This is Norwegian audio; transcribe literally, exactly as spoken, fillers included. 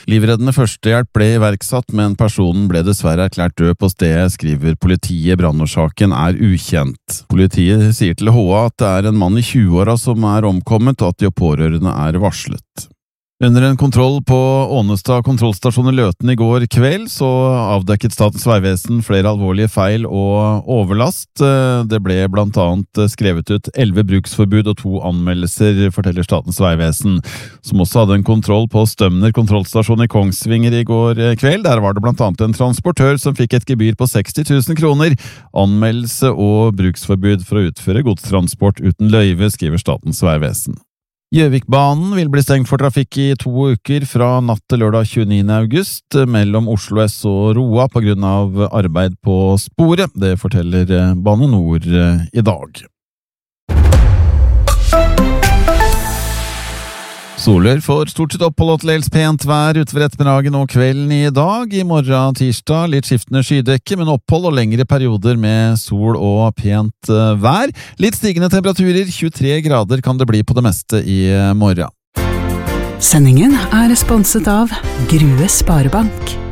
Livreddende førstehjelp ble iverksatt, men personen ble dessverre erklært død på stedet, skriver politiet. Brannårsaken er ukjent. Politiet sier til H A at det er en mann i tjueåra som er omkommet, og at de pårørende er varslet. Under en kontroll på Ånestad kontrollstasjon i Løten i går kveld så avdekket Statens vegvesen flere alvorlige feil og overlast. Det ble blant annet skrevet ut elleve bruksforbud og to anmeldelser, forteller Statens vegvesen, som også hadde en kontroll på Stømner kontrollstasjon i Kongsvinger i går kveld. Der var det blant annet en transportør som fikk et gebyr på seksti tusen kroner, anmeldelse og bruksforbud for å utføre godstransport uten løyve, skriver Statens vegvesen. Gjøvikbanen vil bli stengt for trafikk i to uker fra natt til lørdag tjueniende august mellom Oslo S og Roa på grunn av arbeid på sporet. Det forteller Bane Nor i dag. Solør får stort sett opphold og til dels pent vær utover ettermiddagen og kvelden i dag. I morgen tirsdag litt skiftende skydekke, men opphold og lengre perioder med sol og pent vær. Litt stigende temperaturer, tjuetre grader kan det bli på det meste i morgen. Sendingen er sponset av Grue Sparebank.